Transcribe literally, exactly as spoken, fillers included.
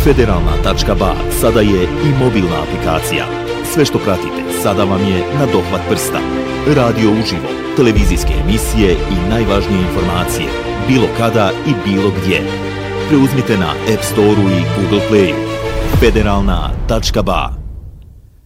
Federalna tačka ba sada je i mobilna aplikacija. Sve što pratite sada vam je na dohvat prsta. Radio uživo, televizijske emisije i najvažnije informacije, bilo kada i bilo gdje. Preuzmite na App Store-u i Google Play-u. Federalna tačka ba